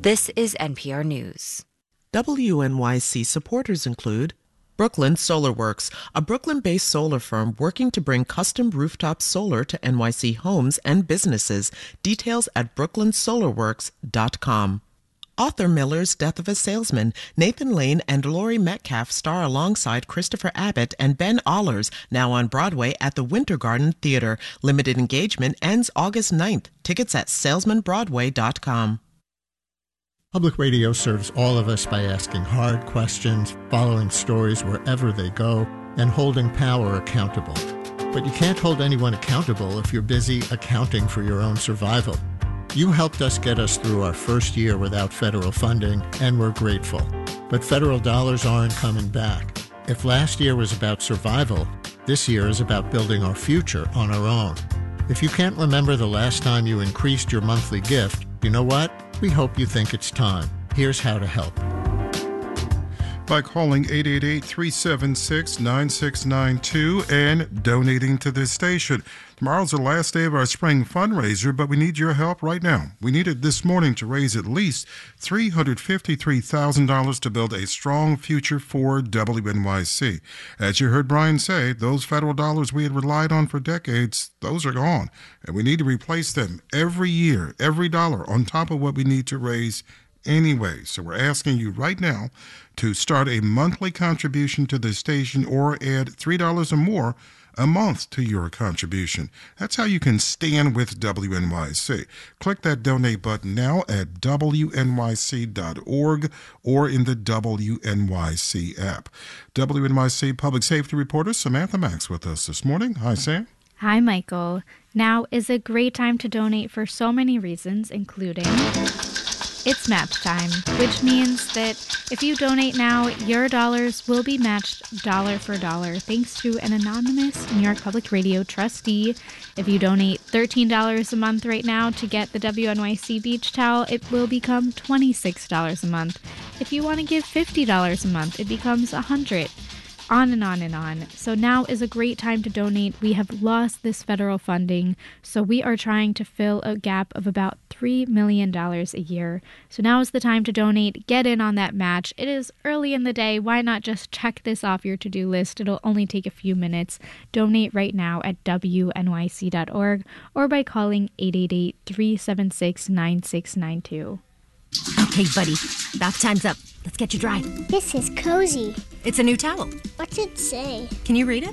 This is NPR News. WNYC supporters include Brooklyn Solar Works, a Brooklyn-based solar firm working to bring custom rooftop solar to NYC homes and businesses. Details at brooklynsolarworks.com. Arthur Miller's Death of a Salesman. Nathan Lane and Laurie Metcalf star alongside Christopher Abbott and Ben Allers, now on Broadway at the Winter Garden Theater. Limited engagement ends August 9th. Tickets at salesmanbroadway.com. Public radio serves all of us by asking hard questions, following stories wherever they go, and holding power accountable. But you can't hold anyone accountable if you're busy accounting for your own survival. You helped us get us through our first year without federal funding, and we're grateful. But federal dollars aren't coming back. If last year was about survival, this year is about building our future on our own. If you can't remember the last time you increased your monthly gift, you know what? We hope you think it's time. Here's how to help. By calling 888-376-9692 and donating to this station. Tomorrow's the last day of our spring fundraiser, but we need your help right now. We need it this morning to raise at least $353,000 to build a strong future for WNYC. As you heard Brian say, those federal dollars we had relied on for decades, those are gone, and we need to replace them every year, every dollar on top of what we need to raise anyway. So we're asking you right now to start a monthly contribution to the station or add $3 or more a month to your contribution. That's how you can stand with WNYC. Click that donate button now at WNYC.org or in the WNYC app. WNYC Public Safety Reporter Samantha Max with us this morning. Hi, Sam. Hi, Michael. Now is a great time to donate for so many reasons, including it's match time, which means that if you donate now, your dollars will be matched dollar for dollar thanks to an anonymous New York Public Radio trustee. If you donate $13 a month right now to get the WNYC beach towel, it will become $26 a month. If you want to give $50 a month, it becomes $100. On and on and on. So now is a great time to donate. We have lost this federal funding, so we are trying to fill a gap of about $3 million a year. So now is the time to donate. Get in on that match. It is early in the day. Why not just check this off your to-do list? It'll only take a few minutes. Donate right now at WNYC.org or by calling 888-376-9692. Okay, buddy. Bath time's up. Let's get you dry. This is cozy. It's a new towel. What's it say? Can you read it?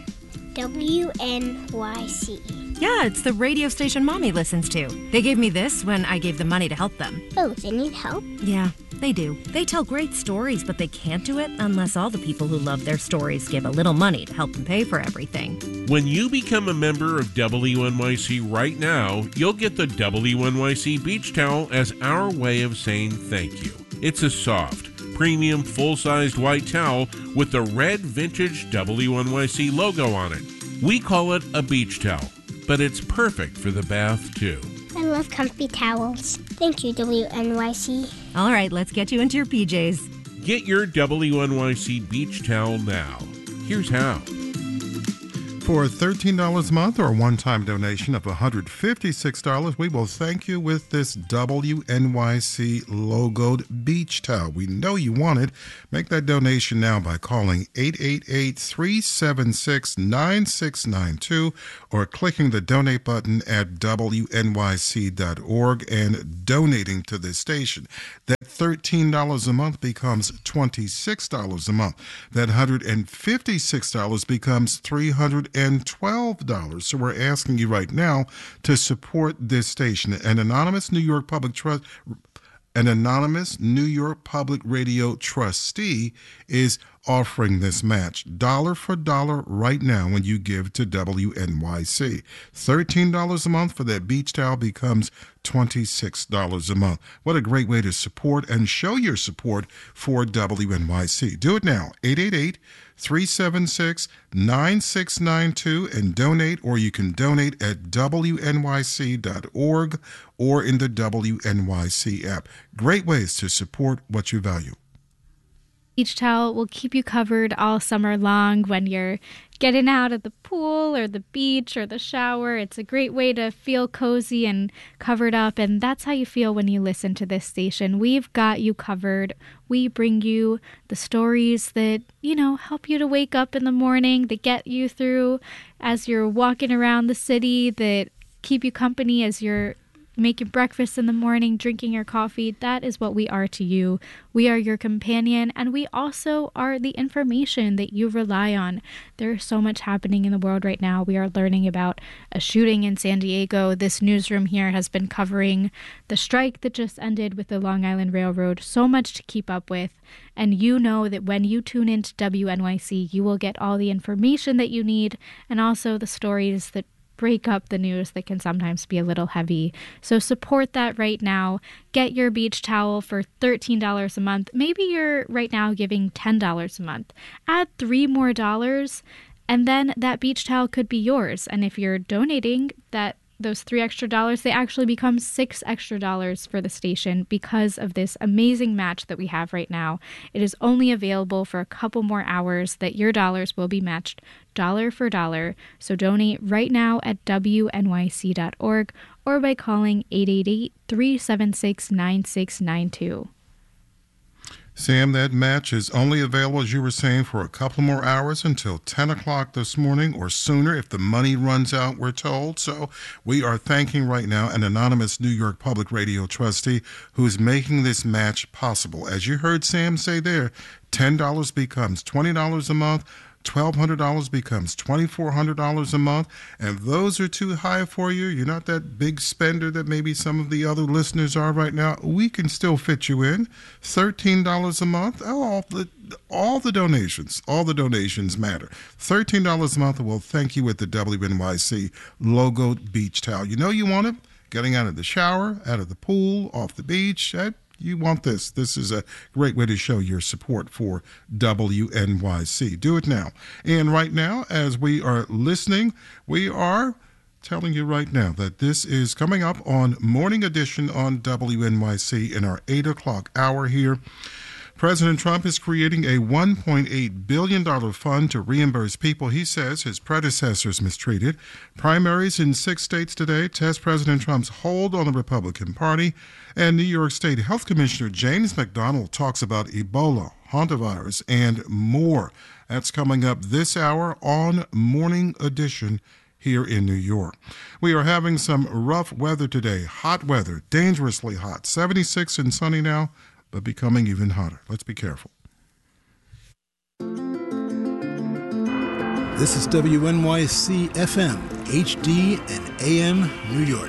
WNYC. Yeah, it's the radio station Mommy listens to. They gave me this when I gave them money to help them. Oh, they need help? Yeah, they do. They tell great stories, but they can't do it unless all the people who love their stories give a little money to help them pay for everything. When you become a member of WNYC right now, you'll get the WNYC beach towel as our way of saying thank you. It's a soft, premium, full-sized white towel with the red vintage WNYC logo on it. We call it a beach towel, but it's perfect for the bath, too. I love comfy towels. Thank you, WNYC. All right, let's get you into your PJs. Get your WNYC beach towel now. Here's how. For $13 a month or a one-time donation of $156, we will thank you with this WNYC logoed beach towel. We know you want it. Make that donation now by calling 888-376-9692 or clicking the donate button at WNYC.org and donating to this station. That $13 a month becomes $26 a month. That $156 becomes $312. So we're asking you right now to support this station. An anonymous New York Public Radio trustee is offering this match dollar for dollar right now when you give to WNYC. $13 a month for that beach towel becomes $26 a month. What a great way to support and show your support for WNYC. Do it now. 888-376-9692 and donate, or you can donate at WNYC.org or in the WNYC app. Great ways to support what you value. Beach towel will keep you covered all summer long when you're getting out of the pool or the beach or the shower. It's a great way to feel cozy and covered up, and that's how you feel when you listen to this station. We've got you covered. We bring you the stories that, help you to wake up in the morning, that get you through as you're walking around the city, that keep you company as you're making breakfast in the morning, drinking your coffee. That is what we are to you. We are your companion, and we also are the information that you rely on. There's so much happening in the world right now. We are learning about a shooting in San Diego. This newsroom here has been covering the strike that just ended with the Long Island Railroad. So much to keep up with. And you know that when you tune into WNYC, you will get all the information that you need, and also the stories that break up the news that can sometimes be a little heavy. So support that right now. Get your beach towel for $13 a month. Maybe you're right now giving $10 a month. Add $3 more, and then that beach towel could be yours. And if you're donating those $3 extra, they actually become $6 extra for the station because of this amazing match that we have right now. It is only available for a couple more hours that your dollars will be matched dollar for dollar. So donate right now at WNYC.org or by calling 888-376-9692. Sam, that match is only available, as you were saying, for a couple more hours until 10 o'clock this morning or sooner if the money runs out, we're told. So we are thanking right now an anonymous New York Public Radio trustee who is making this match possible. As you heard Sam say there, $10 becomes $20 a month. $1,200 becomes $2,400 a month, and if those are too high for you, you're not that big spender that maybe some of the other listeners are right now, we can still fit you in. $13 a month, all the donations matter. $13 a month, and we'll thank you with the WNYC logoed beach towel. You know you want it, getting out of the shower, out of the pool, off the beach, you want this. This is a great way to show your support for WNYC. Do it now. And right now, as we are listening, we are telling you right now that this is coming up on Morning Edition on WNYC in our 8 o'clock hour here. President Trump is creating a $1.8 billion fund to reimburse people he says his predecessors mistreated. Primaries in 6 states today test President Trump's hold on the Republican Party. And New York State Health Commissioner James McDonald talks about Ebola, hantavirus, and more. That's coming up this hour on Morning Edition here in New York. We are having some rough weather today. Hot weather, dangerously hot. 76 and sunny now, but becoming even hotter. Let's be careful. This is WNYC FM, HD and AM New York.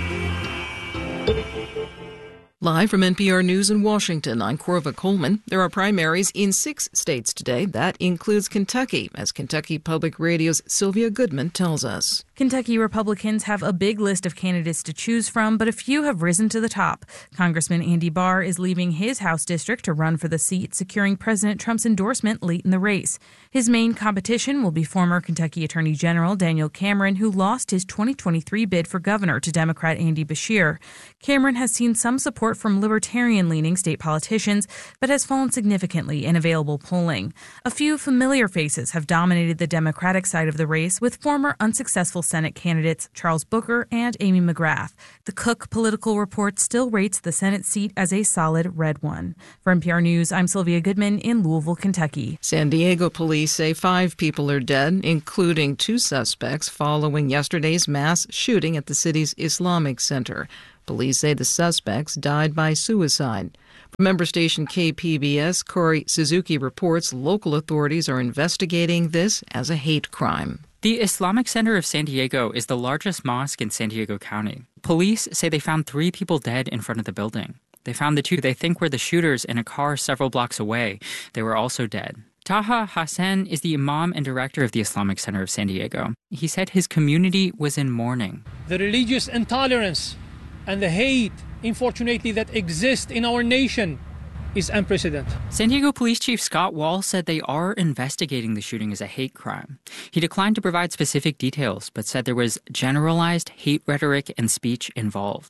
Live from NPR News in Washington, I'm Corva Coleman. There are primaries in 6 states today. That includes Kentucky, as Kentucky Public Radio's Sylvia Goodman tells us. Kentucky Republicans have a big list of candidates to choose from, but a few have risen to the top. Congressman Andy Barr is leaving his House district to run for the seat, securing President Trump's endorsement late in the race. His main competition will be former Kentucky Attorney General Daniel Cameron, who lost his 2023 bid for governor to Democrat Andy Beshear. Cameron has seen some support from libertarian-leaning state politicians, but has fallen significantly in available polling. A few familiar faces have dominated the Democratic side of the race, with former unsuccessful Senate candidates Charles Booker and Amy McGrath. The Cook Political Report still rates the Senate seat as a solid red one. For NPR News, I'm Sylvia Goodman in Louisville, Kentucky. San Diego police say 5 people are dead, including 2 suspects, following yesterday's mass shooting at the city's Islamic Center. Police say the suspects died by suicide. From member station KPBS, Corey Suzuki reports local authorities are investigating this as a hate crime. The Islamic Center of San Diego is the largest mosque in San Diego County. Police say they found 3 people dead in front of the building. They found the 2 they think were the shooters in a car several blocks away. They were also dead. Taha Hassan is the imam and director of the Islamic Center of San Diego. He said his community was in mourning. The religious intolerance and the hate, unfortunately, that exists in our nation is unprecedented. San Diego Police Chief Scott Wall said they are investigating the shooting as a hate crime. He declined to provide specific details, but said there was generalized hate rhetoric and speech involved.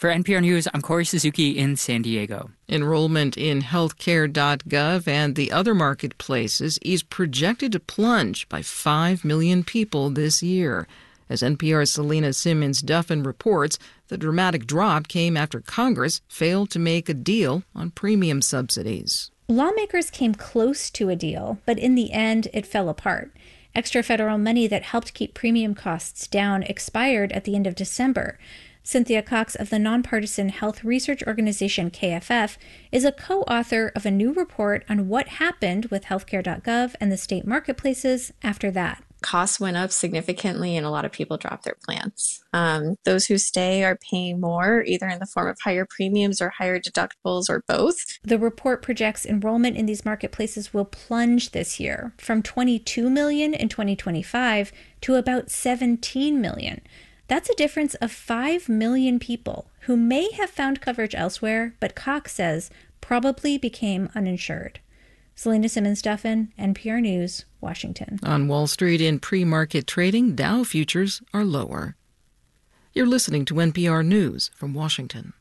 For NPR News, I'm Corey Suzuki in San Diego. Enrollment in healthcare.gov and the other marketplaces is projected to plunge by 5 million people this year. As NPR's Selena Simmons-Duffin reports, the dramatic drop came after Congress failed to make a deal on premium subsidies. Lawmakers came close to a deal, but in the end, it fell apart. Extra federal money that helped keep premium costs down expired at the end of December. Cynthia Cox of the nonpartisan health research organization KFF is a co-author of a new report on what happened with healthcare.gov and the state marketplaces after that. Costs went up significantly and a lot of people dropped their plans. Those who stay are paying more, either in the form of higher premiums or higher deductibles or both. The report projects enrollment in these marketplaces will plunge this year from 22 million in 2025 to about 17 million. That's a difference of 5 million people who may have found coverage elsewhere, but Cox says probably became uninsured. Selena Simmons-Duffin, NPR News, Washington. On Wall Street in pre-market trading, Dow futures are lower. You're listening to NPR News from Washington.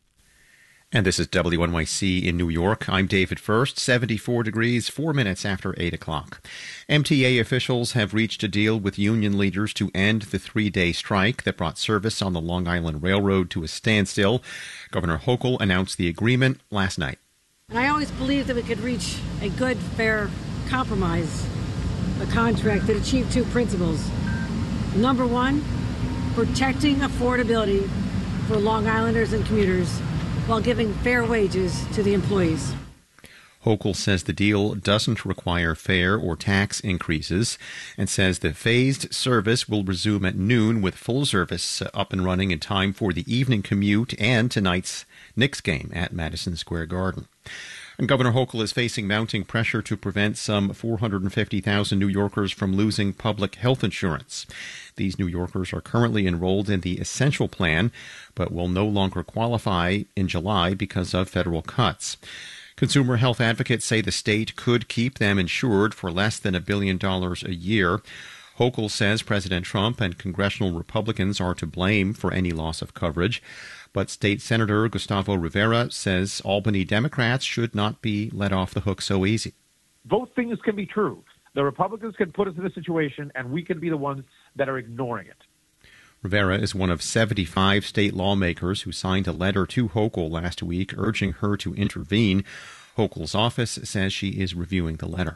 And this is WNYC in New York. I'm David First, 74 degrees, 4 minutes after 8 o'clock. MTA officials have reached a deal with union leaders to end the 3-day strike that brought service on the Long Island Railroad to a standstill. Governor Hochul announced the agreement last night. And I always believed that we could reach a good, fair compromise, a contract that achieved two principles. Number one, protecting affordability for Long Islanders and commuters while giving fair wages to the employees. Hochul says the deal doesn't require fare or tax increases and says the phased service will resume at noon with full service up and running in time for the evening commute and tonight's Knicks game at Madison Square Garden. And Governor Hochul is facing mounting pressure to prevent some 450,000 New Yorkers from losing public health insurance. These New Yorkers are currently enrolled in the Essential Plan, but will no longer qualify in July because of federal cuts. Consumer health advocates say the state could keep them insured for less than $1 billion a year. Hochul says President Trump and congressional Republicans are to blame for any loss of coverage. But State Senator Gustavo Rivera says Albany Democrats should not be let off the hook so easy. Both things can be true. The Republicans can put us in a situation, and we can be the ones that are ignoring it. Rivera is one of 75 state lawmakers who signed a letter to Hochul last week urging her to intervene. Hochul's office says she is reviewing the letter.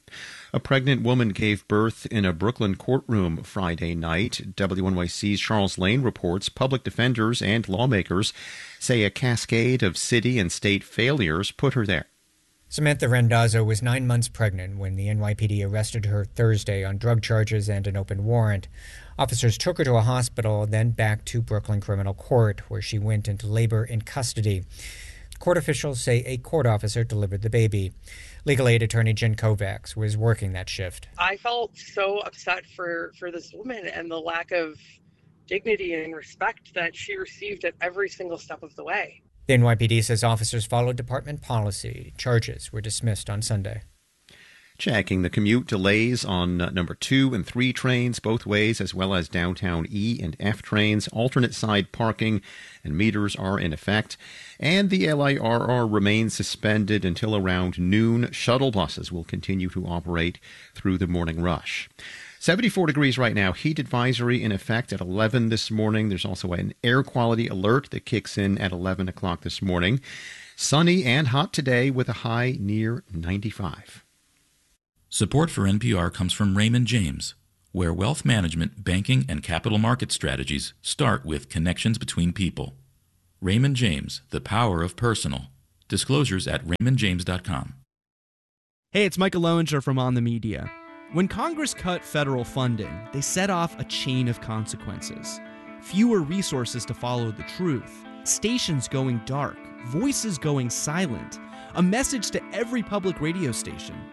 A pregnant woman gave birth in a Brooklyn courtroom Friday night. WNYC's Charles Lane reports public defenders and lawmakers say a cascade of city and state failures put her there. Samantha Randazzo was 9 months pregnant when the NYPD arrested her Thursday on drug charges and an open warrant. Officers took her to a hospital, then back to Brooklyn Criminal Court, where she went into labor in custody. Court officials say a court officer delivered the baby. Legal aid attorney Jen Kovacs was working that shift. I felt so upset for this woman and the lack of dignity and respect that she received at every single step of the way. The NYPD says officers followed department policy. Charges were dismissed on Sunday. Checking the commute, delays on number 2 and 3 trains both ways, as well as downtown E and F trains. Alternate side parking and meters are in effect. And the LIRR remains suspended until around noon. Shuttle buses will continue to operate through the morning rush. 74 degrees right now. Heat advisory in effect at 11 this morning. There's also an air quality alert that kicks in at 11 o'clock this morning. Sunny and hot today with a high near 95. Support for NPR comes from Raymond James, where wealth management, banking, and capital market strategies start with connections between people. Raymond James, the power of personal. Disclosures at raymondjames.com. Hey, it's Michael Lowinger from On the Media. When Congress cut federal funding, they set off a chain of consequences. Fewer resources to follow the truth, stations going dark, voices going silent, a message to every public radio station